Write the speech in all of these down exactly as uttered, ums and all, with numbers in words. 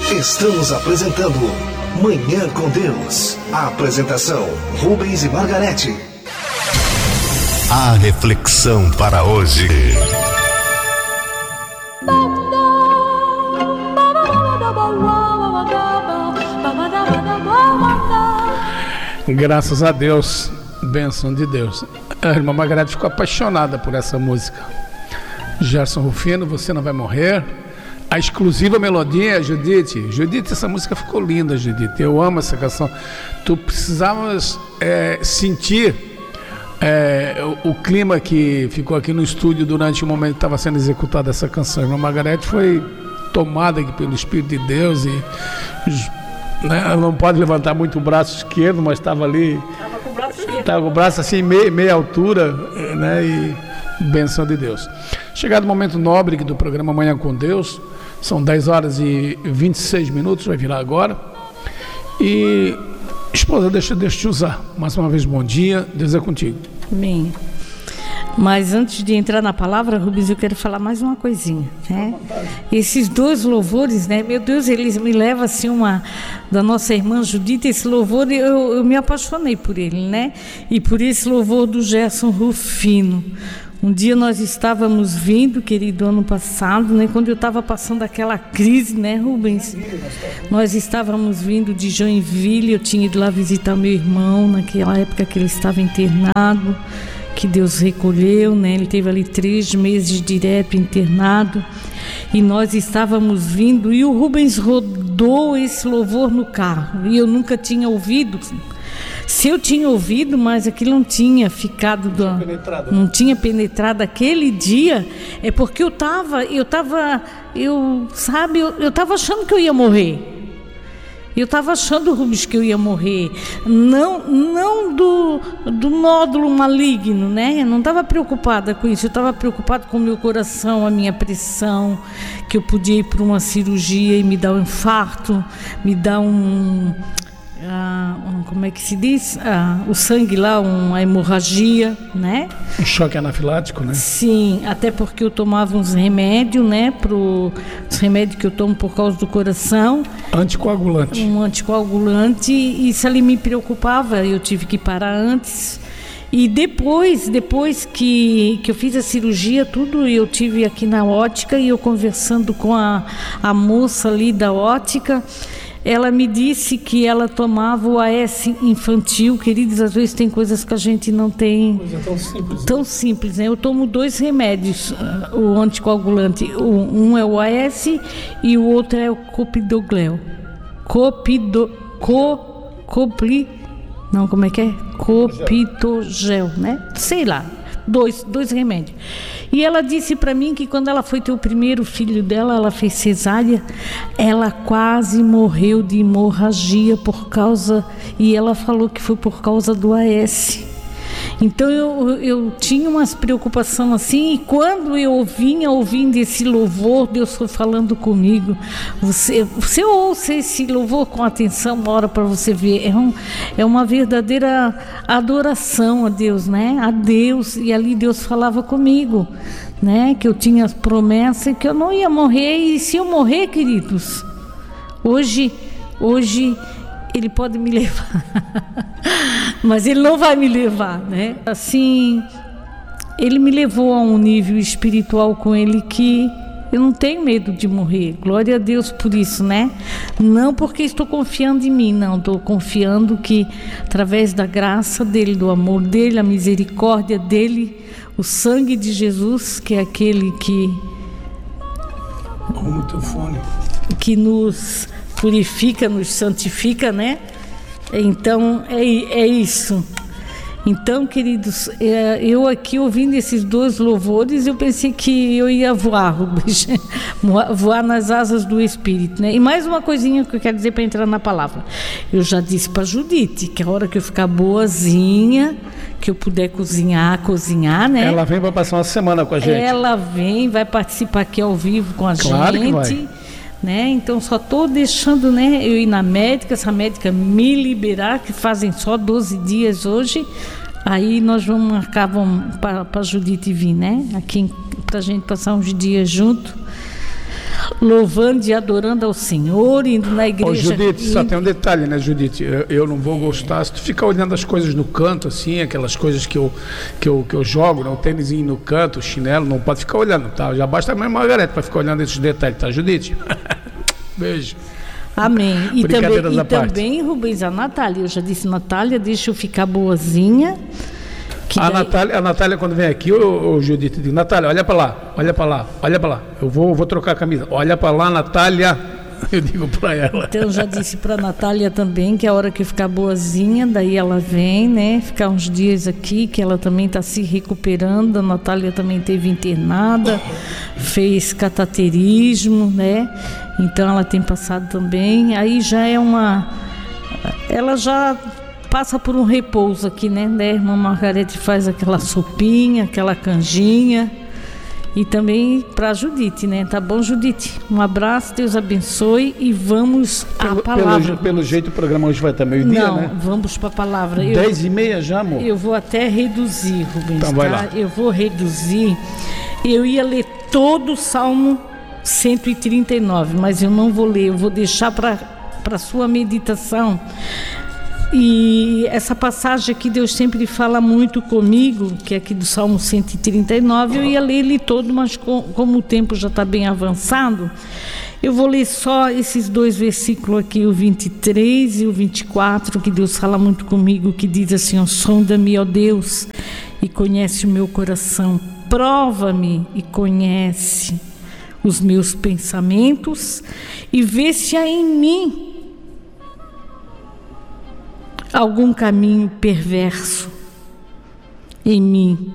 Estamos apresentando Manhã com Deus. A apresentação, Rubens e Margarete. A reflexão para hoje. Graças a Deus, bênção de Deus. A irmã Margarete ficou apaixonada por essa música. Gerson Rufino, Você Não Vai Morrer. A exclusiva melodia, Judite. Judite, essa música ficou linda, Judite. Eu amo essa canção. Tu precisavas é, sentir é, o, o clima que ficou aqui no estúdio durante o momento que estava sendo executada essa canção. A irmã Margarete foi tomada aqui pelo Espírito de Deus e... Né, ela não pode levantar muito o braço esquerdo, mas estava ali. Estava com o braço esquerdo. Estava com o braço assim, meia, meia altura, né? E bênção de Deus. Chegado o momento nobre do programa Manhã com Deus, são dez horas e vinte e seis minutos, vai virar agora. E, esposa, deixa Deus te usar. Mais uma vez, bom dia, Deus é contigo. Amém. Mas antes de entrar na palavra, Rubens, eu quero falar mais uma coisinha, né? Esses dois louvores, né? Meu Deus, eles me levam assim uma da nossa irmã Judite, esse louvor, eu, eu me apaixonei por ele, né? E por esse louvor do Gerson Rufino. Um dia nós estávamos vindo, querido, ano passado, né? Quando eu estava passando aquela crise, né, Rubens? Nós estávamos vindo de Joinville, eu tinha ido lá visitar meu irmão, naquela época que ele estava internado, que Deus recolheu, né? Ele teve ali três meses direto internado e nós estávamos vindo e o Rubens rodou esse louvor no carro e eu nunca tinha ouvido. Se eu tinha ouvido, mas aquilo não tinha ficado, do, não, tinha penetrado. não tinha penetrado aquele dia, é porque eu estava, eu estava, eu, sabe, eu, eu estava achando que eu ia morrer. Eu estava achando, Rubens, que eu ia morrer, não, não do, do nódulo maligno, né? Eu não estava preocupada com isso, eu estava preocupada com o meu coração, a minha pressão, que eu podia ir para uma cirurgia e me dar um infarto, me dar um... Ah, um, como é que se diz? Ah, o sangue lá, uma hemorragia, né? Um choque anafilático, né? Sim, até porque eu tomava uns remédios, né? Pro, os remédios que eu tomo por causa do coração. Anticoagulante. Um anticoagulante, e isso ali me preocupava, eu tive que parar antes. E depois, depois que, que eu fiz a cirurgia, tudo, eu tive aqui na ótica e eu conversando com a, a moça ali da ótica, ela me disse que ela tomava o A S infantil. Queridos, às vezes tem coisas que a gente não tem... Coisa tão simples. Tão simples, né? Eu tomo dois remédios, o anticoagulante. Um é o A S e o outro é o Copidogel. Copido... Co... Copli... Não, como é que é? Copidogel, né? Sei lá. Dois, dois remédios. E ela disse para mim que quando ela foi ter o primeiro filho dela, ela fez cesárea, ela quase morreu de hemorragia por causa, e ela falou que foi por causa do A S. Então eu, eu tinha umas preocupação assim, e quando eu vinha ouvindo esse louvor, Deus foi falando comigo. Você, você ouça esse louvor com atenção, uma hora para você ver. É, um, é uma verdadeira adoração a Deus, né? A Deus, e ali Deus falava comigo, né? Que eu tinha promessa e que eu não ia morrer, e se eu morrer, queridos, hoje, hoje Ele pode me levar, mas Ele não vai me levar, né? Assim, Ele me levou a um nível espiritual com Ele que eu não tenho medo de morrer. Glória a Deus por isso, né? Não porque estou confiando em mim, não. Estou confiando que através da graça dEle, do amor dEle, a misericórdia dEle, o sangue de Jesus, que é aquele que... Arruma o teu fone. Que nos... purifica, nos santifica, né? Então é, é isso. Então, queridos, é, eu aqui ouvindo esses dois louvores, eu pensei que eu ia voar, Rubens, voar nas asas do Espírito, né? E mais uma coisinha que eu quero dizer para entrar na palavra. Eu já disse para Judite que a hora que eu ficar boazinha, que eu puder cozinhar, cozinhar, né? Ela vem para passar uma semana com a gente. Ela vem, vai participar aqui ao vivo com a claro gente. Que vai. Né? Então só estou deixando, né, eu ir na médica, essa médica me liberar, que fazem só doze dias hoje, aí nós vamos marcar para a Judite vir, né, aqui para a gente passar uns dias junto. louvando e adorando ao Senhor, indo na igreja. Ô, Judite, indo... só tem um detalhe, né, Judite? Eu, eu não vou gostar. Se tu ficar olhando as coisas no canto, assim, aquelas coisas que eu, que eu, que eu jogo, né, o tênisinho no canto, o chinelo, não pode ficar olhando, tá? Já basta mesmo Margarete para ficar olhando esses detalhes, tá, Judite? Beijo. Amém. E também, e também, Rubens, a Natália, eu já disse, Natália, deixa eu ficar boazinha. A, daí... Natália, a Natália, quando vem aqui, ô, ô Judite, diz, Natália, olha para lá, olha para lá, olha para lá. Eu vou, vou trocar a camisa. Olha para lá, Natália. Eu digo para ela. Então, eu já disse para a Natália também que a hora que ficar boazinha, daí ela vem, né? Ficar uns dias aqui, que ela também está se recuperando. A Natália também teve internada, fez cataterismo, né? Então, ela tem passado também. Aí já é uma... Ela já... passa por um repouso aqui, né? A irmã Margarete faz aquela sopinha, aquela canjinha. E também para a Judite, né? Tá bom, Judite? Um abraço, Deus abençoe e vamos à palavra. Pelo, pelo jeito o programa hoje vai estar meio-dia, né? Não, vamos para a palavra. Dez e meia já, amor? Eu vou até reduzir, Rubens, então, tá? Vai lá. Eu vou reduzir. Eu ia ler todo o Salmo cento e trinta e nove, mas eu não vou ler. Eu vou deixar para para sua meditação. E essa passagem aqui, Deus sempre fala muito comigo, que é aqui do Salmo cento e trinta e nove, eu ia ler ele todo, mas com, como o tempo já está bem avançado, eu vou ler só esses dois versículos aqui, o vinte e três e o vinte e quatro, que Deus fala muito comigo, que diz assim, ó, sonda-me, ó Deus, e conhece o meu coração, prova-me e conhece os meus pensamentos, e vê se há em mim algum caminho perverso em mim,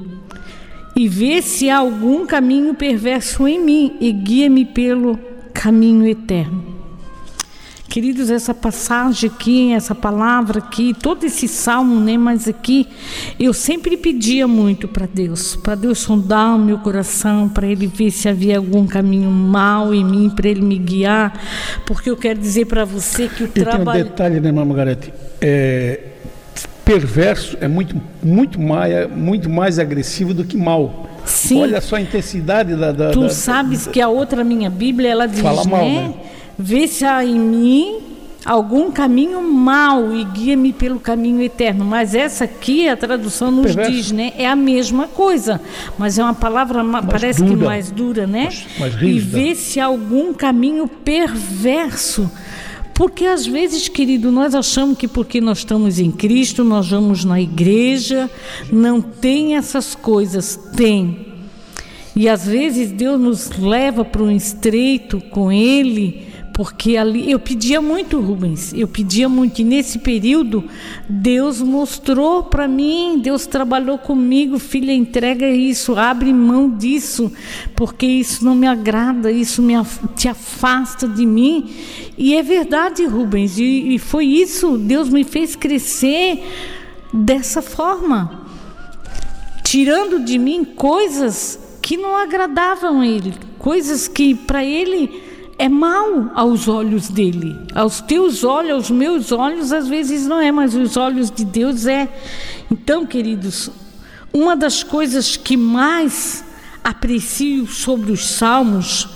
e vê se há algum caminho perverso em mim, e guia-me pelo caminho eterno. Queridos, essa passagem aqui, essa palavra aqui, todo esse salmo, né? Mas aqui eu sempre pedia muito para Deus, para Deus sondar o meu coração, para Ele ver se havia algum caminho mal em mim, para Ele me guiar, porque eu quero dizer para você que o e trabalho... tem um detalhe, né, Margarete? É, perverso é muito, muito, mais, muito mais agressivo do que mal. Sim. Olha só a intensidade da... da tu da, sabes da, que a outra minha Bíblia, ela diz, fala mal, né? né? Vê se há em mim algum caminho mau e guia-me pelo caminho eterno. Mas essa aqui, a tradução nos perverso. Diz, né? É a mesma coisa, mas é uma palavra, mais parece dura. Que mais dura, né? Mais, mais e vê se há algum caminho perverso. Porque às vezes, querido, nós achamos que porque nós estamos em Cristo, nós vamos na igreja, não tem essas coisas. Tem. E às vezes Deus nos leva para um estreito com Ele, porque ali, eu pedia muito, Rubens, eu pedia muito, e nesse período Deus mostrou para mim, Deus trabalhou comigo, filha, entrega isso, abre mão disso, porque isso não me agrada, isso me, te afasta de mim. E é verdade, Rubens, e, e foi isso, Deus me fez crescer dessa forma, tirando de mim coisas que não agradavam a Ele, coisas que para Ele é mal aos olhos dele, aos teus olhos, aos meus olhos, às vezes não é, mas os olhos de Deus é. Então, queridos, uma das coisas que mais aprecio sobre os salmos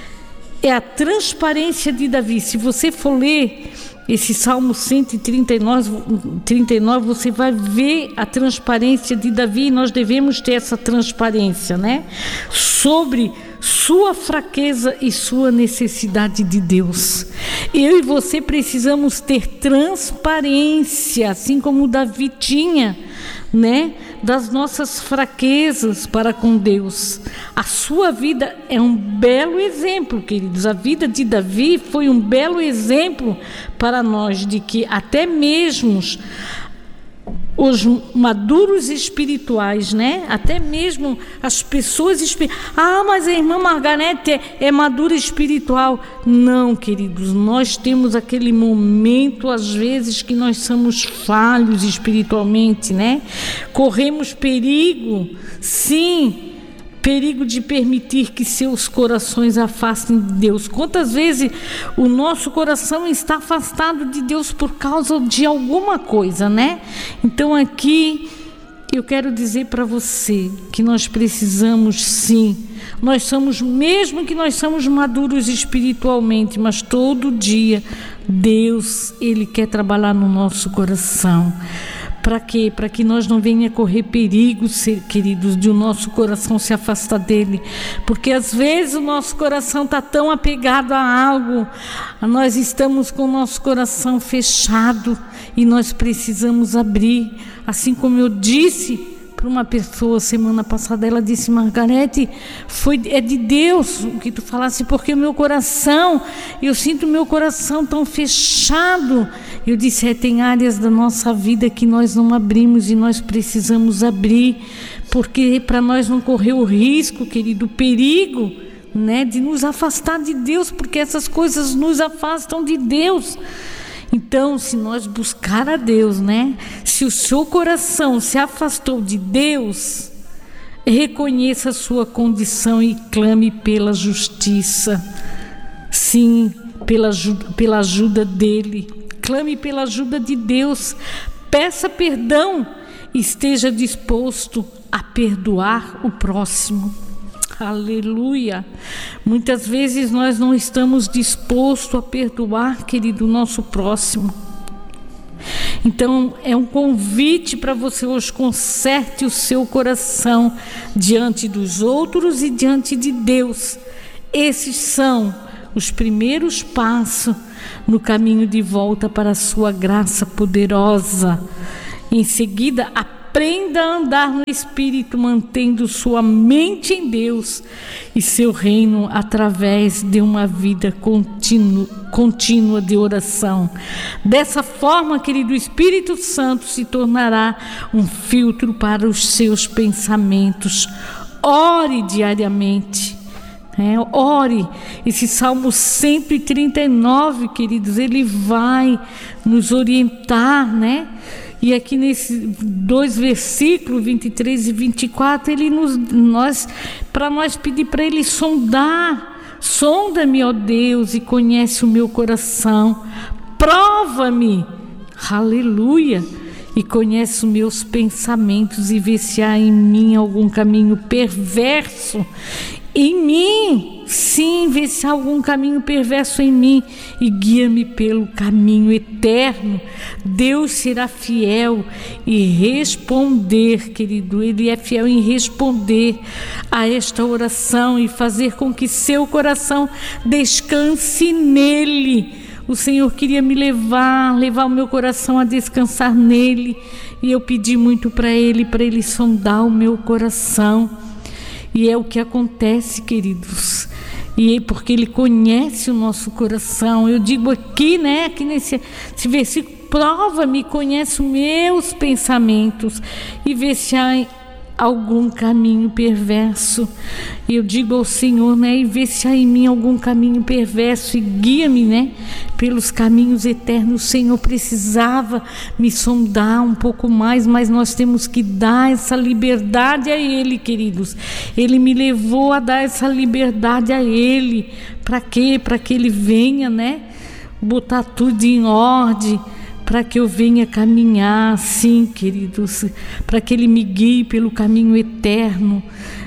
é a transparência de Davi. Se você for ler esse Salmo cento e trinta e nove, trinta e nove, você vai ver a transparência de Davi, e nós devemos ter essa transparência, né? Sobre sua fraqueza e sua necessidade de Deus. Eu e você precisamos ter transparência, assim como Davi tinha, né? Das nossas fraquezas para com Deus. A sua vida é um belo exemplo, queridos. A vida de Davi foi um belo exemplo para nós, de que até mesmo os maduros espirituais, né? Até mesmo as pessoas espirituais. Ah, mas a irmã Margarete é, é madura espiritual. Não, queridos, nós temos aquele momento, às vezes, que nós somos falhos espiritualmente, né? Corremos perigo, sim, perigo de permitir que seus corações afastem de Deus. Quantas vezes o nosso coração está afastado de Deus por causa de alguma coisa, né? Então aqui Eu quero dizer para você que nós precisamos sim, nós somos, mesmo que nós somos maduros espiritualmente, mas todo dia Deus, Ele quer trabalhar no nosso coração. Para quê? Para que nós não venha correr perigo, queridos, de o nosso coração se afastar dele. Porque às vezes o nosso coração está tão apegado a algo, nós estamos com o nosso coração fechado e nós precisamos abrir. Assim como eu disse para uma pessoa semana passada, ela disse: Margarete, foi, é de Deus o que tu falasse, porque o meu coração, eu sinto o meu coração tão fechado. Eu disse: é, tem áreas da nossa vida que nós não abrimos e nós precisamos abrir, porque para nós não correr o risco, querido, o perigo, né, de nos afastar de Deus, porque essas coisas nos afastam de Deus. Então, se nós buscar a Deus, né? Se o seu coração se afastou de Deus, reconheça a sua condição e clame pela justiça. Sim, pela, pela ajuda dele. Clame pela ajuda de Deus. Peça perdão. Esteja disposto a perdoar o próximo. Aleluia. Muitas vezes nós não estamos dispostos a perdoar, querido, o nosso próximo. Então é um convite para você hoje: conserte o seu coração diante dos outros e diante de Deus. Esses são os primeiros passos no caminho de volta para a sua graça poderosa. Em seguida, a aprenda a andar no Espírito, mantendo sua mente em Deus e seu reino através de uma vida contínua, contínua de oração. Dessa forma, querido, o Espírito Santo se tornará um filtro para os seus pensamentos. Ore diariamente. É, ore. Esse Salmo cento e trinta e nove, queridos, ele vai nos orientar, né? E aqui nesses dois versículos, vinte e três e vinte e quatro, ele nos, nós, para nós pedir para ele sondar, sonda-me, ó Deus, e conhece o meu coração, prova-me, aleluia, e conhece os meus pensamentos e vê se há em mim algum caminho perverso. Em mim, sim, vê se há algum caminho perverso em mim e guia-me pelo caminho eterno. Deus será fiel e responder, querido, Ele é fiel em responder a esta oração e fazer com que seu coração descanse nele. O Senhor queria me levar, levar o meu coração a descansar nele, e eu pedi muito para Ele, para Ele sondar o meu coração. E é o que acontece, queridos, e é porque Ele conhece o nosso coração. Eu digo aqui, né, aqui nesse, nesse versículo: prova-me, conhece os meus pensamentos e vê se há algum caminho perverso. Eu digo ao Senhor, né, e vê se há em mim algum caminho perverso e guia-me, né, pelos caminhos eternos. O Senhor precisava me sondar um pouco mais, mas nós temos que dar essa liberdade a Ele, queridos. Ele me levou a dar essa liberdade a Ele. Para quê? Para que Ele venha, né, botar tudo em ordem, para que eu venha caminhar, sim, queridos, para que Ele me guie pelo caminho eterno,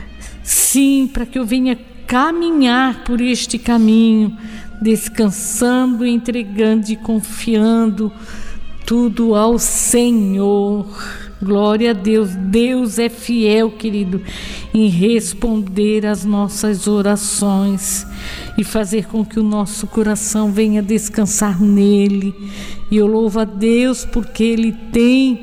sim, para que eu venha caminhar por este caminho, descansando, entregando e confiando tudo ao Senhor. Glória a Deus. Deus é fiel, querido, em responder às nossas orações e fazer com que o nosso coração venha descansar nele. E eu louvo a Deus porque Ele tem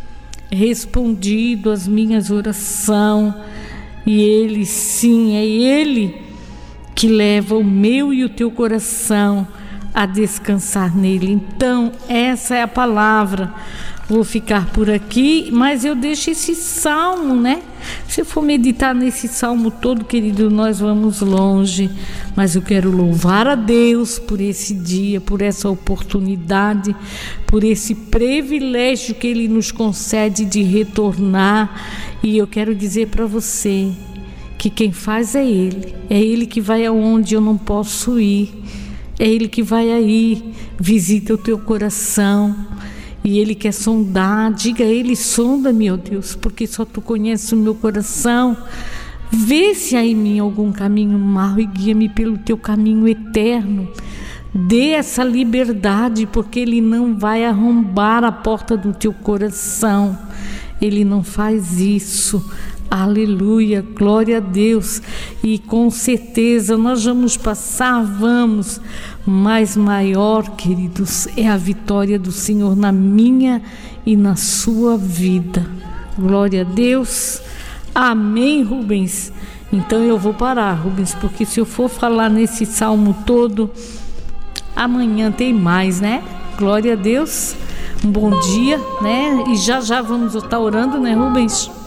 respondido às minhas orações. E Ele, sim, é Ele que leva o meu e o teu coração a descansar nele. Então, essa é a palavra. Vou ficar por aqui, mas eu deixo esse salmo, né? Se eu for meditar nesse salmo todo, querido, nós vamos longe. Mas eu quero louvar a Deus por esse dia, por essa oportunidade, por esse privilégio que Ele nos concede de retornar. E eu quero dizer para você que quem faz é Ele. É Ele que vai aonde eu não posso ir. É Ele que vai aí, visita o teu coração. E e Ele quer sondar. Diga a Ele: sonda-me, ó Deus, porque só Tu conheces o meu coração. Vê se há em mim algum caminho mau e guia-me pelo Teu caminho eterno. Dê essa liberdade, porque Ele não vai arrombar a porta do teu coração. Ele não faz isso. Aleluia, glória a Deus. E com certeza nós vamos passar, vamos, mas maior, queridos, é a vitória do Senhor na minha e na sua vida. Glória a Deus. Amém, Rubens. Então eu vou parar, Rubens, porque se eu for falar nesse salmo todo, amanhã tem mais, né? Glória a Deus. Um bom dia, né? E já já vamos estar orando, né, Rubens?